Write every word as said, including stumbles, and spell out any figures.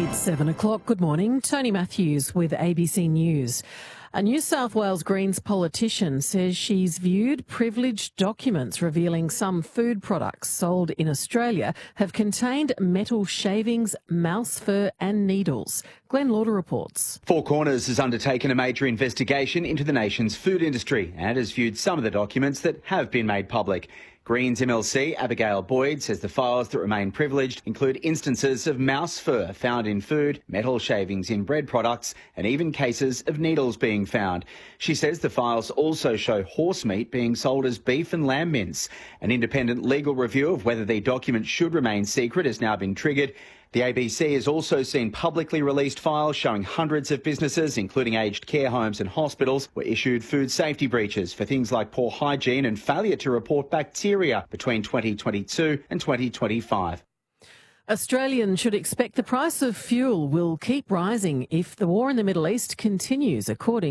It's seven o'clock. Good morning. Tony Matthews with A B C News. A New South Wales Greens politician says she's viewed privileged documents revealing some food products sold in Australia have contained metal shavings, mouse fur and needles. Glenn Lauder reports. Four Corners has undertaken a major investigation into the nation's food industry and has viewed some of the documents that have been made public. Greens M L C Abigail Boyd says the files that remain privileged include instances of mouse fur found in food, metal shavings in bread products and even cases of needles being found. She says the files also show horse meat being sold as beef and lamb mince. An independent legal review of whether the documents should remain secret has now been triggered. The A B C has also seen publicly released files showing hundreds of businesses, including aged care homes and hospitals, were issued food safety breaches for things like poor hygiene and failure to report bacteria between twenty twenty-two and twenty twenty-five. Australians should expect the price of fuel will keep rising if the war in the Middle East continues, according